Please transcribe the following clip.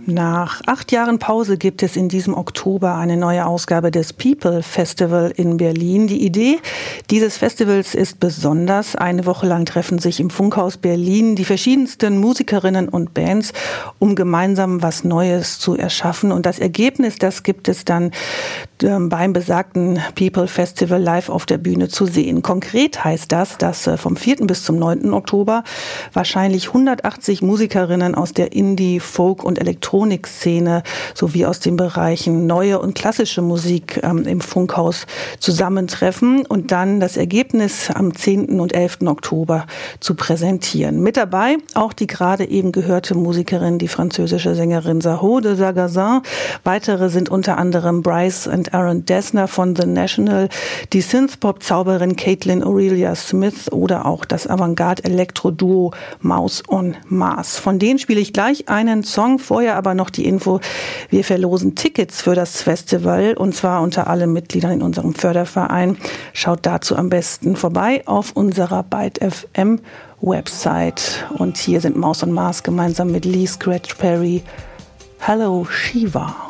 Nach 8 Jahren Pause gibt es in diesem Oktober eine neue Ausgabe des People Festival in Berlin. Die Idee dieses Festivals ist besonders. Eine Woche lang treffen sich im Funkhaus Berlin die verschiedensten Musikerinnen und Bands, um gemeinsam was Neues zu erschaffen. Und das Ergebnis, das gibt es dann beim besagten People Festival live auf der Bühne zu sehen. Konkret heißt das, dass vom 4. bis zum 9. Oktober wahrscheinlich 180 Musikerinnen aus der Indie-, Folk- und Elektronikszene sowie aus den Bereichen neue und klassische Musik im Funkhaus zusammentreffen und dann das Ergebnis am 10. und 11. Oktober zu präsentieren. Mit dabei auch die gerade eben gehörte Musikerin, die französische Sängerin Saho de Sagazin. Weitere sind unter anderem Bryce und Aaron Dessner von The National, die Synthpop-Zauberin Caitlin Aurelia Smith oder auch das Avantgarde-Elektro-Duo Mouse on Mars. Von denen spiele ich gleich einen Song, vorher aber noch die Info, wir verlosen Tickets für das Festival und zwar unter allen Mitgliedern in unserem Förderverein. Schaut dazu am besten vorbei auf unserer Byte FM Website. Und hier sind Mouse on Mars gemeinsam mit Lee Scratch Perry. Hello Shiva.